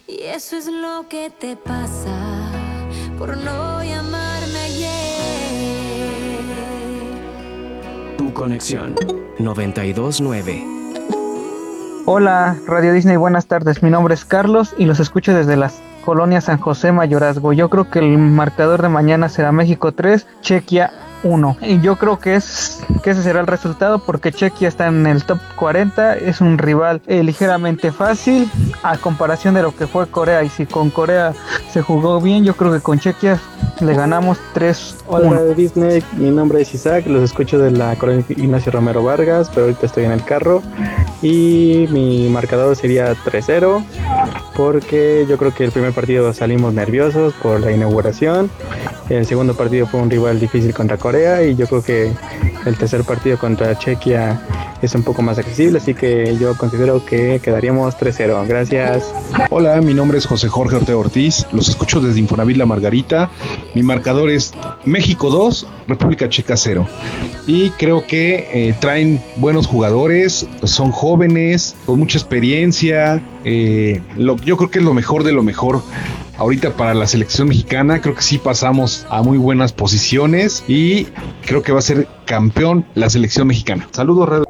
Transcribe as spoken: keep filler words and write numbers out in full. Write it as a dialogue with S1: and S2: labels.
S1: Y eso es lo que te pasa por no llamarme ayer.
S2: Tu conexión noventa y dos punto nueve.
S3: Hola, Radio Disney, buenas tardes. Mi nombre es Carlos y los escucho desde la colonia San José Mayorazgo. Yo creo que el marcador de mañana será México tres, Chequia uno. Y yo creo que es que ese será el resultado porque Chequia está en el top cuarenta, es un rival eh, ligeramente fácil a comparación de lo que fue Corea. Y si con Corea se jugó bien, yo creo que con Chequia le ganamos tres uno.
S4: Hola Radio Disney, mi nombre es Isaac, los escucho de la colonia Ignacio Romero Vargas, pero ahorita estoy en el carro y mi marcador sería tres cero porque yo creo que el primer partido salimos nerviosos por la inauguración, el segundo partido fue un rival difícil contra Corea y yo creo que el tercer partido contra Chequia es un poco más accesible, así que yo considero que quedaríamos tres cero. Gracias.
S5: Hola, mi nombre es José Jorge Ortega Ortiz, los escucho desde Infonavit La Margarita. Mi marcador es México dos, República Checa cero. Y creo que eh, traen buenos jugadores, son jóvenes, con mucha experiencia. Eh, lo, yo creo que es lo mejor de lo mejor ahorita para la selección mexicana. Creo que sí pasamos a muy buenas posiciones y creo que va a ser campeón la selección mexicana. Saludos, Radio.